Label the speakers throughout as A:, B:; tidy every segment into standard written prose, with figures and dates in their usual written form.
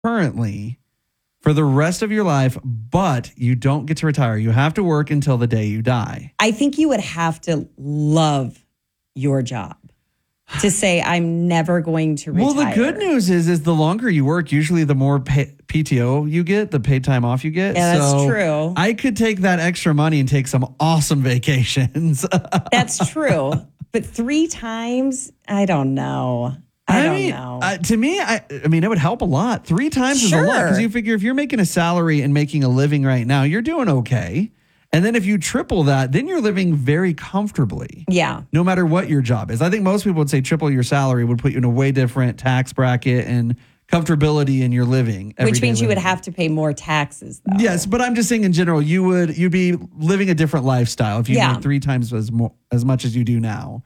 A: currently for the rest of your life, but you don't get to retire. You have to work until the day you die.
B: I think you would have to love your job to say, I'm never going to retire.
A: Well, the good news is the longer you work, usually the more PTO you get, the paid time off you get.
B: Yeah, that's true.
A: I could take that extra money and take some awesome vacations.
B: That's true. But 3 times, I don't know. I don't know.
A: To me, I mean, it would help a lot. 3 times is a lot because you figure if you're making a salary and making a living right now, you're doing okay. And then if you triple that, then you're living very comfortably.
B: Yeah.
A: No matter what your job is. I think most people would say triple your salary would put you in a way different tax bracket and comfortability in your living.
B: Which means you would have to pay more taxes, though.
A: Yes, but I'm just saying in general, you'd be living a different lifestyle if you made 3 times as much as you do now.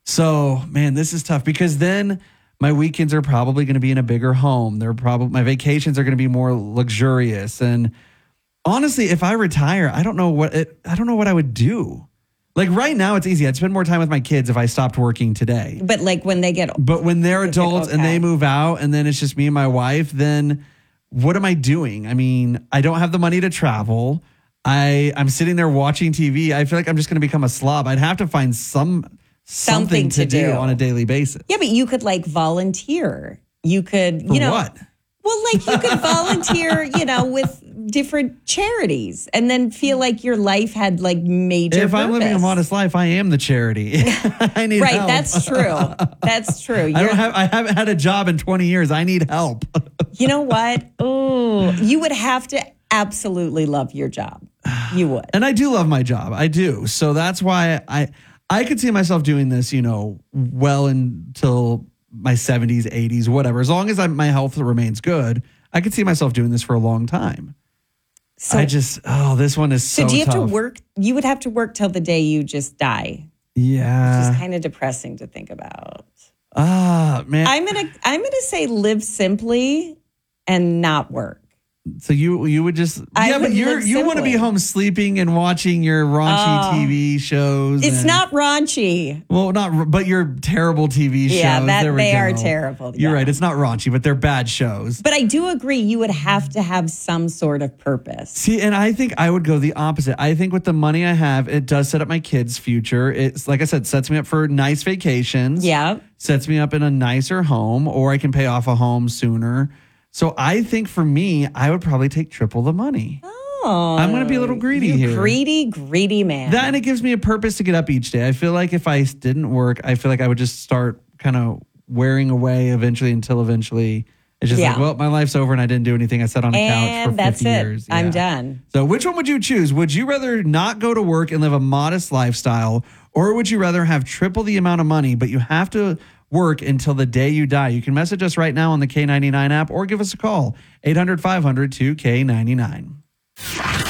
A: So, man, this is tough because then my weekends are probably going to be in a bigger home. My vacations are going to be more luxurious. And honestly, if I retire, I don't know what I would do. Like right now, it's easy. I'd spend more time with my kids if I stopped working today.
B: But like when
A: they're adults and they move out, and then it's just me and my wife, then what am I doing? I mean, I don't have the money to travel. I'm sitting there watching TV. I feel like I'm just going to become a slob. I'd have to find something to do on a daily basis.
B: Yeah, but you could like volunteer. You could,
A: what?
B: Well, like you could volunteer, with different charities and then feel like your life had like major
A: If I'm living a modest life, I am the charity. I need help.
B: That's true. That's true.
A: I haven't had a job in 20 years. I need help.
B: You know what? Oh, you would have to absolutely love your job. You would.
A: And I do love my job. I do. So that's why I could see myself doing this, well until my 70s, 80s, whatever. As long as my health remains good, I could see myself doing this for a long time. So this one is so tough.
B: So do you have to work? You would have to work till the day you just die.
A: Yeah.
B: Which is kind of depressing to think about.
A: Man.
B: I'm gonna say live simply and not work.
A: So you would just but you want to be home sleeping and watching your raunchy TV shows.
B: It's not raunchy.
A: Well, but your terrible TV shows.
B: Yeah, they are terrible.
A: You're right. It's not raunchy, but they're bad shows.
B: But I do agree you would have to have some sort of purpose.
A: See, and I think I would go the opposite. I think with the money I have, it does set up my kids' future. It's like I said, sets me up for nice vacations.
B: Yeah.
A: Sets me up in a nicer home, or I can pay off a home sooner. So I think for me, I would probably take triple the money.
B: Oh,
A: I'm going to be a little greedy here.
B: Greedy man.
A: That, and it gives me a purpose to get up each day. I feel like if I didn't work, I feel like I would just start kind of wearing away until eventually it's just like, well, my life's over and I didn't do anything. I sat on a couch for 50 years.
B: I'm done.
A: So which one would you choose? Would you rather not go to work and live a modest lifestyle, or would you rather have triple the amount of money, but you have to work until the day you die? You can message us right now on the K99 app or give us a call, 800-500-2K99.